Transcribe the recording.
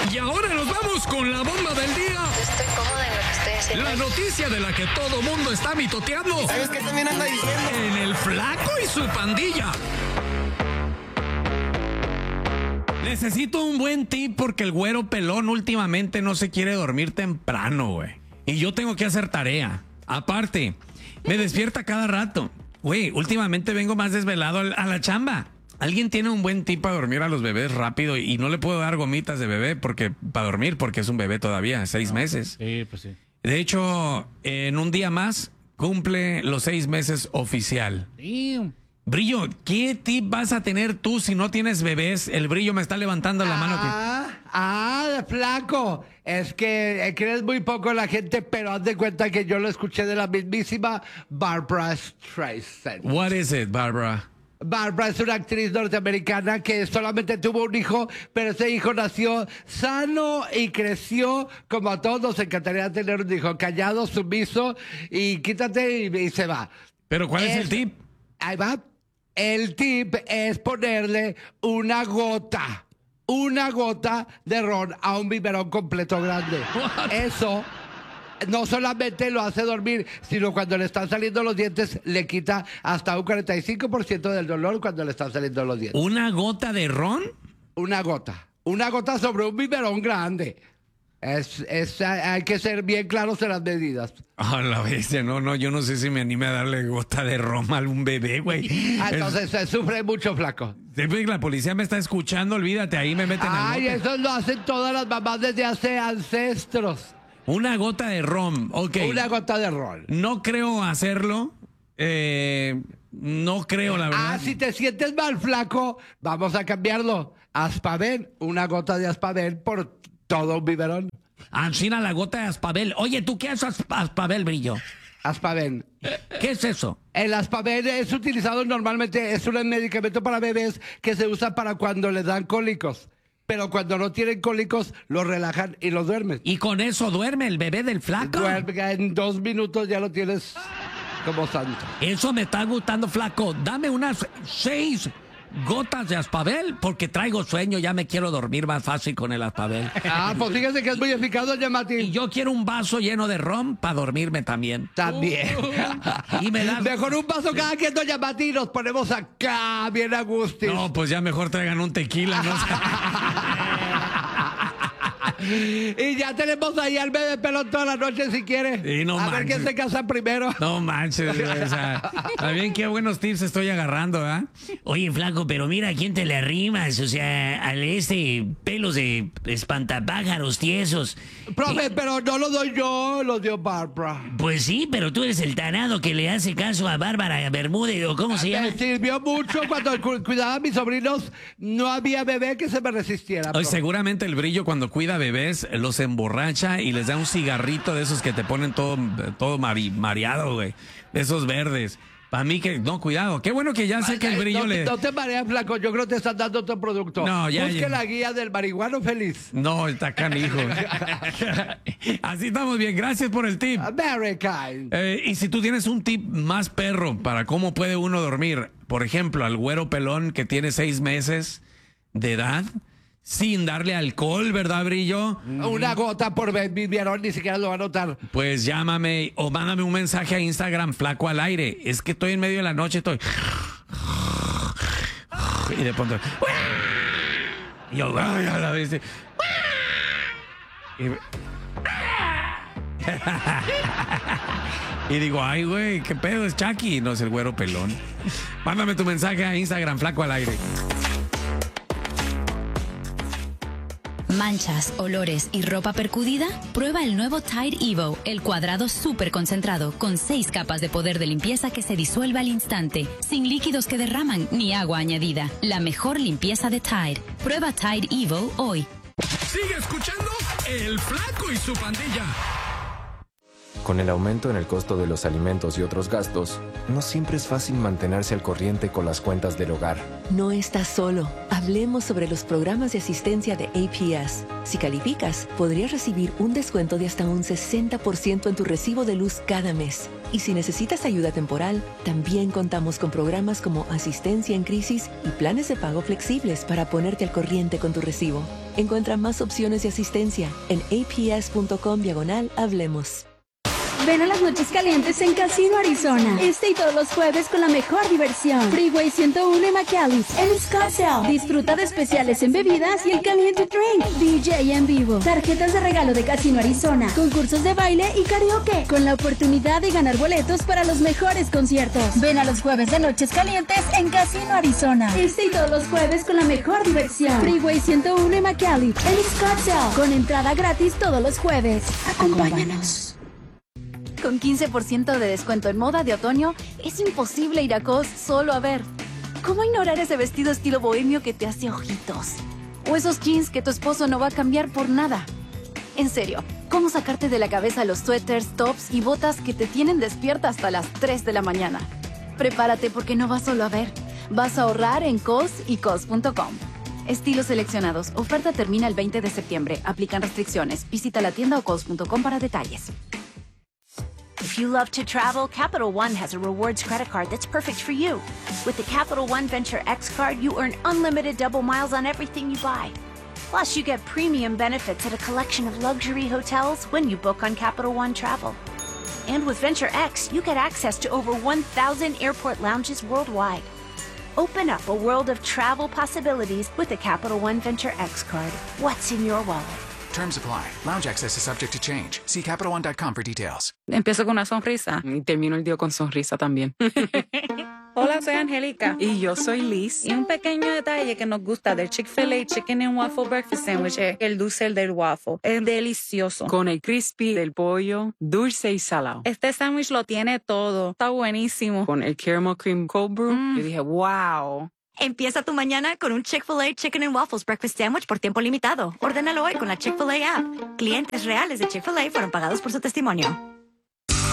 Y ahora nos vamos con la bomba del día. Estoy cómoda en lo que estoy haciendo. La noticia de la que todo mundo está mitoteando. ¿Sabes qué también anda diciendo? En el Flaco y su pandilla. Necesito un buen tip porque el güero pelón últimamente no se quiere dormir temprano, güey. Y yo tengo que hacer tarea. Aparte, me despierta cada rato. Güey, últimamente vengo más desvelado a la chamba. ¿Alguien tiene un buen tip para dormir a los bebés rápido? Y no le puedo dar gomitas de bebé para dormir porque es un bebé todavía, 6 meses. Sí, pues sí. De hecho, en un día más cumple los 6 meses oficial. Damn. Brillo, ¿qué tip vas a tener tú si no tienes bebés? El Brillo me está levantando la mano. Flaco. Es que crees muy poco la gente, pero haz de cuenta que yo lo escuché de la mismísima Barbra Streisand. What is it, Barbara? Barbra es una actriz norteamericana que solamente tuvo un hijo, pero ese hijo nació sano y creció como a todos nos encantaría tener un hijo, callado, sumiso y quítate y se va. ¿Pero cuál es el tip? Ahí va. El tip es ponerle una gota de ron a un biberón completo grande. Eso no solamente lo hace dormir, sino cuando le están saliendo los dientes, le quita hasta un 45% del dolor cuando le están saliendo los dientes. ¿Una gota de ron? Una gota sobre un biberón grande. Hay que ser bien claros en las medidas. Ah, la bestia, no, yo no sé si me anime a darle gota de ron a un bebé, güey. Entonces se sufre mucho, Flaco. Siempre que la policía me está escuchando, olvídate, ahí me meten Ay, el bote. eso lo hacen todas las mamás desde hace ancestros. Una gota de ron, ok. Una gota de ron. No creo hacerlo. No creo, la verdad. Si te sientes mal, Flaco, vamos a cambiarlo. Aspaven, una gota de Aspaven por todo un biberón. Ancina la gota de Aspabel. Oye, ¿tú qué haces Aspabel, Brillo? Aspaven. ¿Qué es eso? El Aspaven es utilizado normalmente, es un medicamento para bebés que se usa para cuando les dan cólicos. Pero cuando no tienen cólicos, los relajan y los duermen. ¿Y con eso duerme el bebé del Flaco? Duerme, en 2 minutos ya lo tienes como santo. Eso me está gustando, Flaco. Dame unas 6 gotas de Aspabel porque traigo sueño, ya me quiero dormir más fácil con el Aspabel. Pues fíjese que es muy eficaz, doña Mati. Y yo quiero un vaso lleno de ron para dormirme también. También. Y me das... Mejor un vaso cada quien, doña Mati, y nos ponemos acá bien a gusto. No, pues ya mejor traigan un tequila, ¿no? Y ya tenemos ahí al bebé pelón toda la noche si quiere. Y no a ver quién se casa primero. No manches, güey, o sea, está bien, qué buenos tips estoy agarrando, ¿ah? Oye, Flaco, pero mira a quién te le arrimas, o sea, al pelos de espantapájaros tiesos. Profe, pero no lo doy yo, lo dio Barbara. Pues sí, pero tú eres el tarado que le hace caso a Bárbara Bermúdez, o ¿cómo se llama? Me sirvió mucho cuando cuidaba a mis sobrinos, no había bebé que se me resistiera. Hoy seguramente el Brillo cuando cuida bebés los emborracha y les da un cigarrito de esos que te ponen todo mareado, güey. De esos verdes. Para mí que, no, cuidado. Qué bueno que ya sé que el Brillo no te mareas, Flaco. Yo creo que te están dando otro producto. No, ya. Busque la guía del marihuano feliz. No, está canijo. Así estamos bien. Gracias por el tip. Very kind. Y si tú tienes un tip más perro para cómo puede uno dormir, por ejemplo, al güero pelón que tiene 6 meses de edad, sin darle alcohol, ¿verdad, Brillo? Una gota por biberón, ni siquiera lo va a notar. Pues llámame o mándame un mensaje a Instagram, Flaco al aire. Es que estoy en medio de la noche, estoy... Y de pronto... Y yo, ay, a la vez... Y digo, ay, güey, ¿qué pedo? Es Chucky. No, es el güero pelón. Mándame tu mensaje a Instagram, Flaco al aire. ¿Manchas, olores y ropa percudida? Prueba el nuevo Tide Evo, el cuadrado súper concentrado, con 6 capas de poder de limpieza que se disuelve al instante, sin líquidos que derraman ni agua añadida. La mejor limpieza de Tide. Prueba Tide Evo hoy. Sigue escuchando El Flaco y su pandilla. Con el aumento en el costo de los alimentos y otros gastos, no siempre es fácil mantenerse al corriente con las cuentas del hogar. No estás solo. Hablemos sobre los programas de asistencia de APS. Si calificas, podrías recibir un descuento de hasta un 60% en tu recibo de luz cada mes. Y si necesitas ayuda temporal, también contamos con programas como asistencia en crisis y planes de pago flexibles para ponerte al corriente con tu recibo. Encuentra más opciones de asistencia en aps.com/hablemos. Ven a las noches calientes en Casino Arizona. Este y todos los jueves con la mejor diversión. Freeway 101 y McAllis en Scottsdale. Disfruta de especiales en bebidas y el caliente drink. DJ en vivo. Tarjetas de regalo de Casino Arizona. Concursos de baile y karaoke. Con la oportunidad de ganar boletos para los mejores conciertos. Ven a los jueves de noches calientes en Casino Arizona. Este y todos los jueves con la mejor diversión. Freeway 101 y McAllis en Scottsdale. Con entrada gratis todos los jueves. Acompáñanos. Con 15% de descuento en moda de otoño, es imposible ir a COS solo a ver. ¿Cómo ignorar ese vestido estilo bohemio que te hace ojitos? O esos jeans que tu esposo no va a cambiar por nada. En serio, ¿cómo sacarte de la cabeza los suéteres, tops y botas que te tienen despierta hasta las 3 de la mañana? Prepárate porque no vas solo a ver. Vas a ahorrar en COS y COS.com. Estilos seleccionados. Oferta termina el 20 de septiembre. Aplican restricciones. Visita la tienda o COS.com para detalles. If you love to travel, Capital One has a rewards credit card that's perfect for you. With the Capital One Venture X card, you earn unlimited double miles on everything you buy. Plus, you get premium benefits at a collection of luxury hotels when you book on Capital One Travel. And with Venture X, you get access to over 1,000 airport lounges worldwide. Open up a world of travel possibilities with the Capital One Venture X card. What's in your wallet? Terms apply. Lounge access is subject to change. See CapitalOne.com for details. Empiezo con una sonrisa y termino el día con sonrisa también. Hola, soy Angélica. Y yo soy Liz. Y un pequeño detalle que nos gusta del Chick-fil-A Chicken and Waffle Breakfast Sandwich es el dulce del waffle. Es delicioso. Con el crispy del pollo, dulce y salado. Este sándwich lo tiene todo. Está buenísimo. Con el caramel cream cold brew, yo dije, wow. Empieza tu mañana con un Chick-fil-A Chicken and Waffles Breakfast Sandwich por tiempo limitado. Ordénalo hoy con la Chick-fil-A app. Clientes reales de Chick-fil-A fueron pagados por su testimonio.